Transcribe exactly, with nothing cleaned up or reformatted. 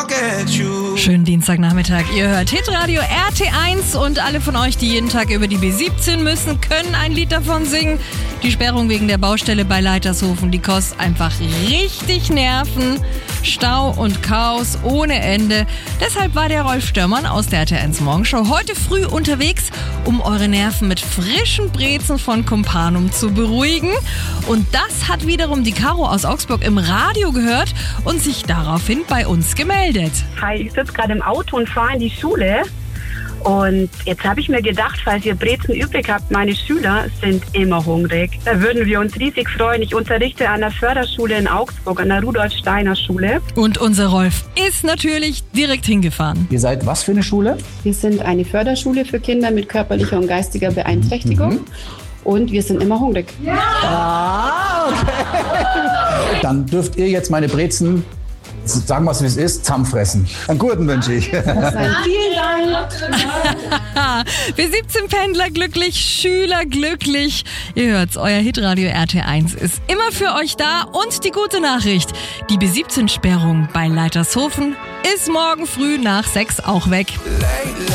forget you. Schönen Dienstagnachmittag. Ihr hört Hitradio R T eins und alle von euch, die jeden Tag über die B siebzehn müssen, können ein Lied davon singen. Die Sperrung wegen der Baustelle bei Leitershofen, die kostet einfach richtig Nerven. Stau und Chaos ohne Ende. Deshalb war der Rolf Störmann aus der R T eins Morgenshow heute früh unterwegs, um eure Nerven mit frischen Brezen von Kumpanum zu beruhigen. Und das hat wiederum die Caro aus Augsburg im Radio gehört und sich daraufhin bei uns gemeldet. Hi, ich sitze gerade im Auto und fahre in die Schule. Und jetzt habe ich mir gedacht, falls ihr Brezen übrig habt, meine Schüler sind immer hungrig. Da würden wir uns riesig freuen. Ich unterrichte an der Förderschule in Augsburg, an der Rudolf-Steiner-Schule. Und unser Rolf ist natürlich direkt hingefahren. Ihr seid was für eine Schule? Wir sind eine Förderschule für Kinder mit körperlicher und geistiger Beeinträchtigung. Mhm. Und wir sind immer hungrig. Ja. Ah, okay. Dann dürft ihr jetzt meine Brezen, sagen wir es wie es ist, zusammenfressen. Einen guten wünsche ich. Vielen Dank. B siebzehn Pendler glücklich, Schüler glücklich. Ihr hört's, euer Hitradio R T eins ist immer für euch da. Und die gute Nachricht, die B siebzehn Sperrung bei Leitershofen ist morgen früh nach sechs auch weg.